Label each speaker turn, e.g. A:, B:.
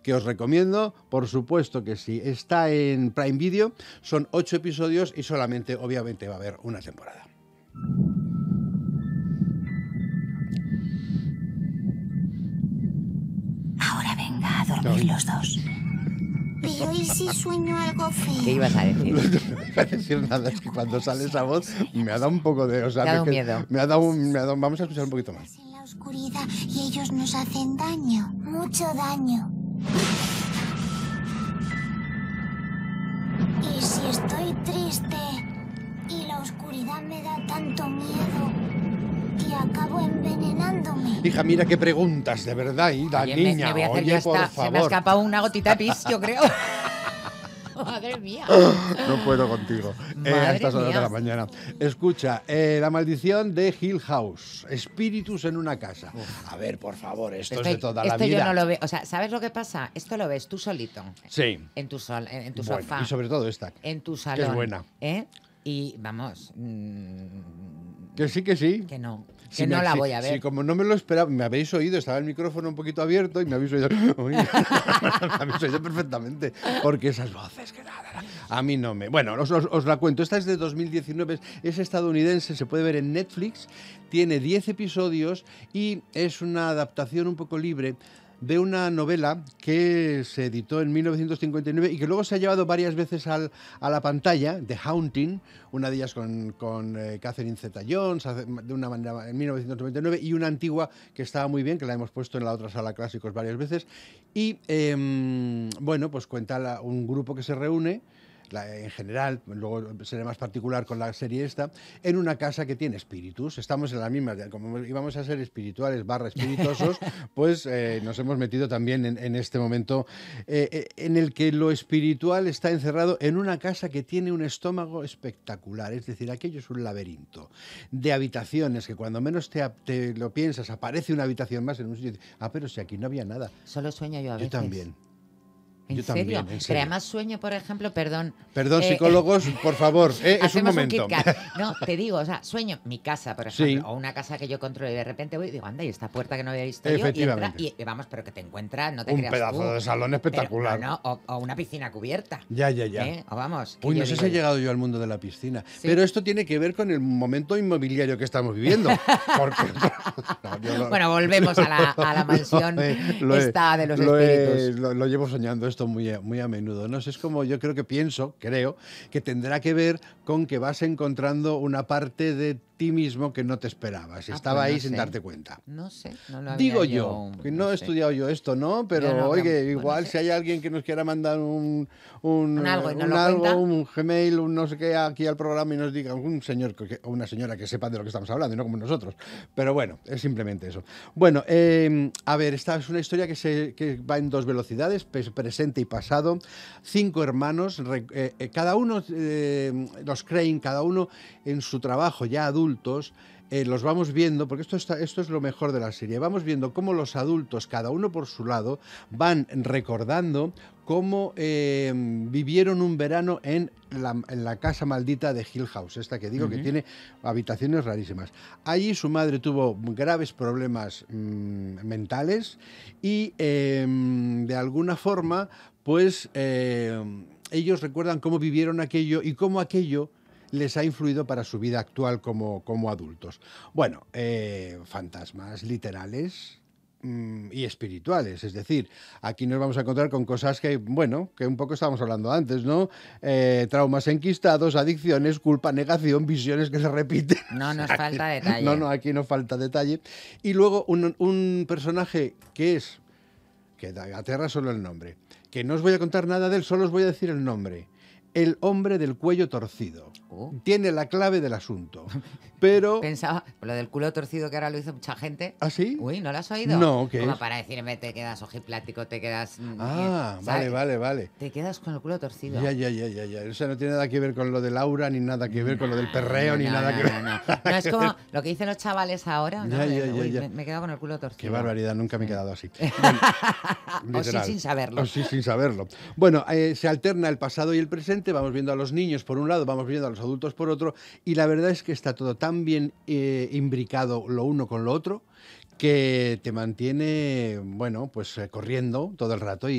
A: que os recomiendo, por supuesto que sí. Está en Prime Video, son 8 episodios y solamente, obviamente, va a haber una temporada.
B: Ahora venga a dormir los dos.
C: Pero ¿y si sueño algo feo?
B: ¿Qué ibas a decir?
A: No iba a decir nada, es que cuando sale esa voz me ha dado un poco de... O sea,
B: Te ha dado miedo.
A: Vamos a escuchar un poquito más.
C: En la oscuridad y ellos nos hacen daño, mucho daño. Y si estoy triste y la oscuridad me da tanto miedo que acabo envenenándome.
A: Hija, mira qué preguntas, de verdad, Ida,
B: Oye,
A: niña.
B: me voy a hacer
A: Oye,
B: yo
A: por
B: esta.
A: favor.
B: Se me ha escapado una gotita de pis, yo creo. Madre mía.
A: No puedo contigo.
B: Madre
A: A estas horas
B: mía.
A: de la mañana. Escucha, La maldición de Hill House. Espíritus en una casa. A ver, por favor, esto es de toda la
B: esto
A: vida.
B: yo no lo veo. O sea, ¿sabes lo que pasa? Esto lo ves tú solito.
A: Sí.
B: En tu
A: Bueno,
B: sofá.
A: y sobre todo esta.
B: En tu salón.
A: es buena.
B: ¿Eh? Y vamos.
A: Que sí, que sí.
B: Que no.
A: Sí,
B: Que no la voy a ver.
A: Sí, como no me lo esperaba, me habéis oído, estaba el micrófono un poquito abierto y me habéis oído. Uy, me habéis oído perfectamente. Porque esas voces que nada. A mí no me. Bueno, os la cuento. Esta es de 2019, es estadounidense, se puede ver en Netflix. Tiene 10 episodios y es una adaptación un poco libre de una novela que se editó en 1959 y que luego se ha llevado varias veces a la pantalla, The Haunting, una de ellas con Catherine Zeta-Jones, de una manera en 1999, y una antigua que estaba muy bien, que la hemos puesto en la otra sala clásicos varias veces. Y bueno, pues cuenta un grupo que se reúne, en general, luego seré más particular con la serie esta, en una casa que tiene espíritus. Estamos en la misma, como íbamos a ser espirituales / espirituosos, pues nos hemos metido también en este momento en el que lo espiritual está encerrado en una casa que tiene un estómago espectacular. Es decir, aquello es un laberinto de habitaciones que cuando menos te lo piensas, aparece una habitación más en un sitio. Ah, pero si aquí no había nada.
B: Solo sueño yo a veces.
A: Yo también.
B: ¿En
A: Yo
B: serio?
A: también, en serio.
B: Pero además sueño, por ejemplo, perdón.
A: Perdón, psicólogos, por favor, es un
B: hacemos
A: momento.
B: Kit Kat. No, te digo, o sea, sueño mi casa, por ejemplo,
A: Sí.
B: o una casa que yo controlo y de repente voy y digo, anda, y esta puerta que no había visto yo, y entra,
A: Efectivamente.
B: y vamos, pero que te encuentras, no te
A: Un
B: creas
A: pedazo
B: tú.
A: de salón espectacular.
B: Pero, no, o una piscina cubierta.
A: Ya.
B: O vamos. que
A: Uy,
B: yo
A: no sé
B: digo,
A: si he llegado yo al mundo de la piscina.
B: Sí.
A: Pero esto tiene que ver con el momento inmobiliario que estamos viviendo. Porque, no, yo
B: Bueno, volvemos a la mansión esta de los espíritus.
A: Lo llevo soñando esto muy a menudo. No sé, es como yo creo que tendrá que ver con que vas encontrando una parte de ti mismo que no te esperabas. Estaba
B: pues no
A: ahí sin
B: sé.
A: darte cuenta.
B: No sé, no lo había
A: Digo yo, que no he
B: sé.
A: estudiado yo esto, ¿no? Pero
B: Yo no,
A: oye,
B: bueno,
A: igual
B: sí.
A: si hay alguien que nos quiera mandar un
B: algo y nos lo cuenta.
A: un Gmail, un no sé qué, aquí al programa y nos diga un señor o una señora que sepa de lo que estamos hablando, y no como nosotros. Pero bueno, es simplemente eso. Bueno, a ver, esta es una historia que va en 2 velocidades, presente y pasado. 5 hermanos, cada uno, los Crane, cada uno en su trabajo, ya adultos. Los vamos viendo, porque esto es lo mejor de la serie, vamos viendo cómo los adultos, cada uno por su lado, van recordando cómo vivieron un verano en la casa maldita de Hill House, esta que digo que tiene habitaciones rarísimas. Allí su madre tuvo graves problemas mentales y de alguna forma, pues ellos recuerdan cómo vivieron aquello y cómo aquello les ha influido para su vida actual como adultos. Bueno, fantasmas literales y espirituales, es decir, aquí nos vamos a encontrar con cosas que, bueno, que un poco estábamos hablando antes, ¿no? Traumas enquistados, adicciones, culpa, negación, visiones que se repiten.
B: No nos falta detalle.
A: No, aquí no falta detalle. Y luego un personaje que aterra solo el nombre, que no os voy a contar nada de él, solo os voy a decir el nombre. El hombre del cuello torcido. Tiene la clave del asunto. Pero...
B: Pensaba, lo del culo torcido que ahora lo hizo mucha gente.
A: ¿Ah, sí?
B: Uy, ¿no lo has oído?
A: No, ¿qué
B: Como
A: es?
B: para decirme, te quedas ojiplático, te quedas...
A: ¿sabes? Vale.
B: Te quedas con el culo torcido.
A: Ya. O sea, no tiene nada que ver con lo del aura, ni nada que ver con lo del perreo, ni nada que ver.
B: No, es como lo que dicen los chavales ahora. ¿no?
A: Ya.
B: Me he quedado con el culo torcido.
A: Qué barbaridad, nunca me he quedado así.
B: O sí, sin saberlo.
A: O sí, sin saberlo. Bueno, se alterna el pasado y el presente, vamos viendo a los niños por un lado, vamos viendo a los adultos por otro, y la verdad es que está todo tan bien imbricado lo uno con lo otro, que te mantiene, bueno, pues corriendo todo el rato.